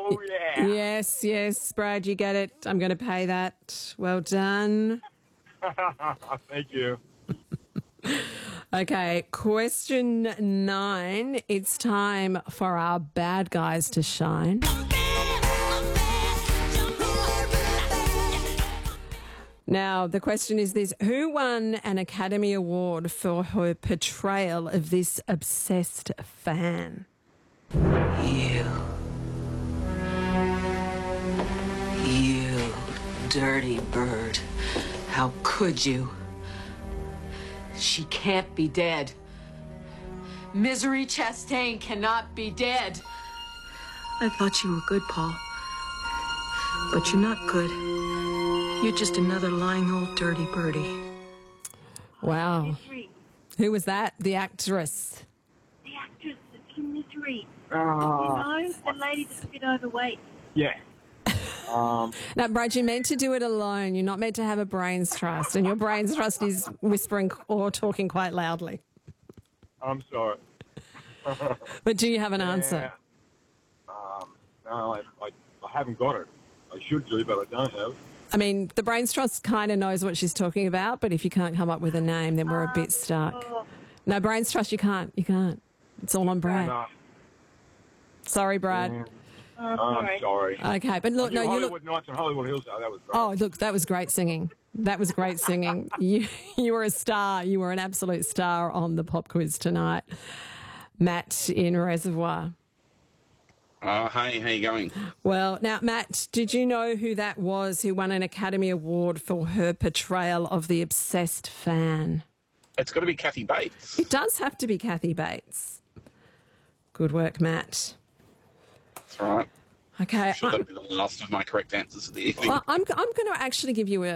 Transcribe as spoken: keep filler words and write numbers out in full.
Oh, yeah. Yes, yes, Brad, you get it. I'm going to pay that. Well done. Thank you. Okay, question nine. It's time for our bad guys to shine. Now, the question is this. Who won an Academy Award for her portrayal of this obsessed fan? You. You dirty bird. How could you? She can't be dead. Misery Chastain cannot be dead. I thought you were good, Paul. But you're not good. You're just another lying old dirty birdie. Wow. Who was that? The actress. The actress that's in Misery. Uh, You know, the lady that's a bit overweight. yeah. Um, Now, Brad, you're meant to do it alone. You're not meant to have a brains trust. And your brains trust is whispering or talking quite loudly. I'm sorry. But do you have an answer? Um, no, I, I, I haven't got it. I should do, but I don't have. I mean, the brains trust kind of knows what she's talking about, but if you can't come up with a name, then we're a bit stuck. No, brains trust, you can't. You can't. It's all on Brad. No, Sorry, Brad. no. Oh, I'm sorry. Okay, but look, no, you Hollywood look. Nights on Hollywood Hills, oh, that was great. Oh, look, that was great singing. That was great singing. You, you were a star. You were an absolute star on the pop quiz tonight. Matt in Reservoir. Oh, hey, how you going? Well, now, Matt, did you know who that was who won an Academy Award for her portrayal of the obsessed fan? It's got to be Kathy Bates. It does have to be Kathy Bates. Good work, Matt. That's all right. Okay, I'm sure I- that'll be the last of my correct answers of the evening. I- I'm, I'm going to actually give you a,